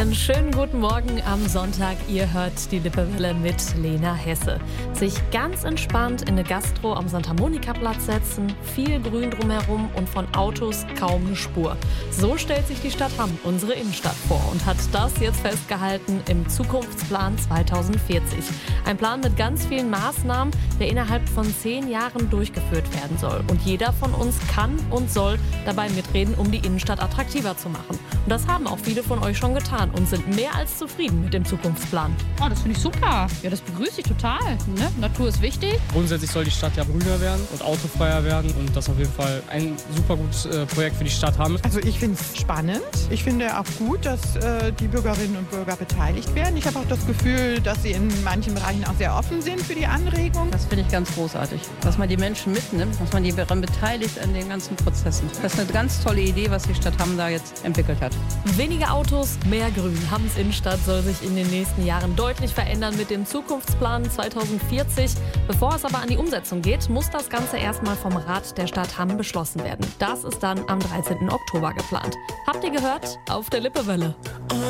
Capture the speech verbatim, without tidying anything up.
Einen schönen guten Morgen am Sonntag. Ihr hört die Lippewelle mit Lena Hesse. Sich ganz entspannt in eine Gastro am Santa Monica Platz setzen, viel Grün drumherum und von Autos kaum eine Spur. So stellt sich die Stadt Hamm unsere Innenstadt vor und hat das jetzt festgehalten im Zukunftsplan zweitausendvierzig. Ein Plan mit ganz vielen Maßnahmen, der innerhalb von zehn Jahren durchgeführt werden soll. Und jeder von uns kann und soll dabei mitreden, um die Innenstadt attraktiver zu machen. Und das haben auch viele von euch schon getan und sind mehr als zufrieden mit dem Zukunftsplan. Oh, das finde ich super. Ja, das begrüße ich total. Ne? Natur ist wichtig. Grundsätzlich soll die Stadt ja grüner werden und autofreier werden und das auf jeden Fall ein super gutes äh, Projekt für die Stadt Hamm. Also ich finde es spannend. Ich finde auch gut, dass äh, die Bürgerinnen und Bürger beteiligt werden. Ich habe auch das Gefühl, dass sie in manchen Bereichen auch sehr offen sind für die Anregung. Das finde ich ganz großartig, dass man die Menschen mitnimmt, dass man die daran beteiligt an den ganzen Prozessen. Das ist eine ganz tolle Idee, was die Stadt Hamm da jetzt entwickelt hat. Weniger Autos, mehr Grün. Hamms Innenstadt soll sich in den nächsten Jahren deutlich verändern mit dem Zukunftsplan zweitausendvierzig. Bevor es aber an die Umsetzung geht, muss das Ganze erstmal vom Rat der Stadt Hamm beschlossen werden. Das ist dann am dreizehnten Oktober geplant. Habt ihr gehört? Auf der Lippewelle.